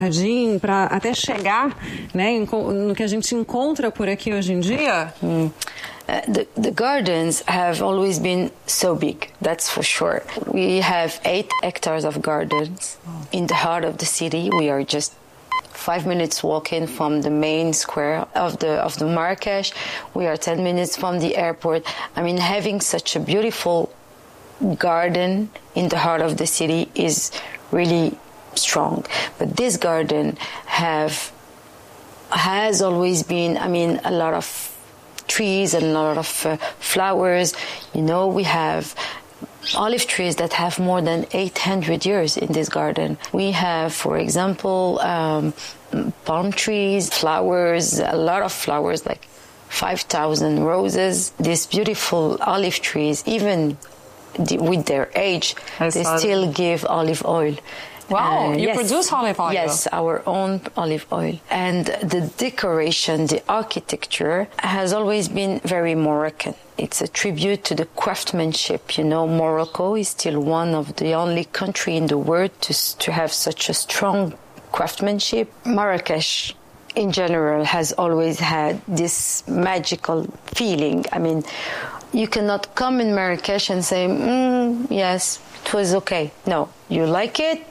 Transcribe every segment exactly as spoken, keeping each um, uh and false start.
jardim para até chegar, né, no que a gente encontra por aqui hoje em dia? Mm. Uh, the, the gardens have always been so big, that's for sure. We have eight hectares of gardens in the heart of the city. We are just five minutes walking from the main square of the of the Marrakesh. We are ten minutes from the airport. I mean, having such a beautiful garden in the heart of the city is really strong. But this garden have has always been, I mean, a lot of trees and a lot of uh, flowers. You know, we have olive trees that have more than eight hundred years in this garden. We have, for example, um, palm trees, flowers, a lot of flowers, like five thousand roses. These beautiful olive trees, even the, with their age, I they still that. give olive oil. Wow, uh, you yes. produce olive oil? Yes, our own olive oil. And the decoration, the architecture has always been very Moroccan. It's a tribute to the craftsmanship. You know, Morocco is still one of the only country in the world to, to have such a strong craftsmanship. Marrakesh, in general, has always had this magical feeling. I mean, you cannot come in Marrakesh and say, mm, yes, it was okay. No, you like it,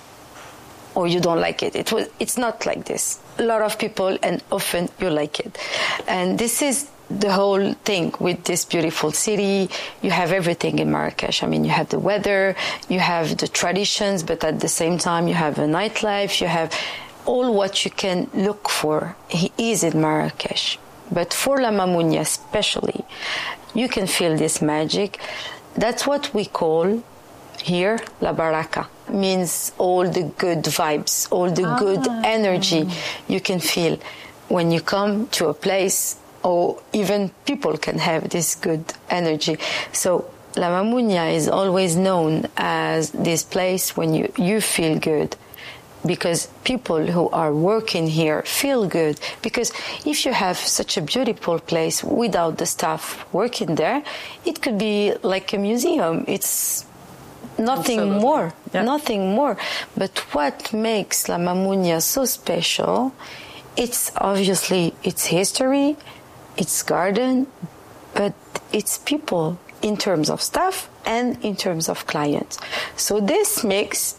or you don't like it. It was. It's not like this. A lot of people, and often you like it. And this is the whole thing with this beautiful city. You have everything in Marrakesh. I mean, you have the weather, you have the traditions, but at the same time, you have a nightlife, you have all what you can look for is in Marrakesh. But for La Mamounia especially, you can feel this magic. That's what we call here La Baraka. Means all the good vibes, all the ah. good energy you can feel when you come to a place, or even people can have this good energy. So La Mamounia is always known as this place when you, you feel good, because people who are working here feel good. Because if you have such a beautiful place without the staff working there, it could be like a museum. It's nothing Absolutely. more, yeah. nothing more. But what makes La Mamounia so special, it's obviously its history, its garden, but it's people in terms of staff and in terms of clients. So this makes,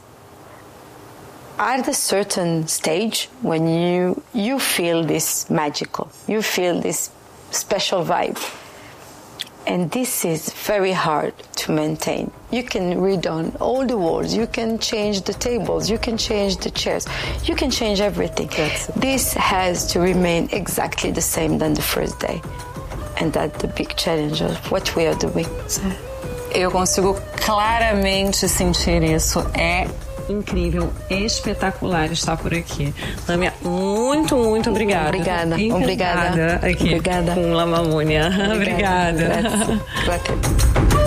at a certain stage, when you you feel this magical, you feel this special vibe. And this is very hard to maintain. You can redone all the walls, you can change the tables, you can change the chairs, you can change everything. This has to remain exactly the same than the first day. And that's the big challenge of what we are doing. So. Eu consigo claramente sentir isso. É incrível, espetacular estar por aqui. Lamia, muito, muito obrigada. Obrigada, obrigada. Aqui obrigada. Com La Mamounia. Obrigada. Obrigada. Grazie. Grazie.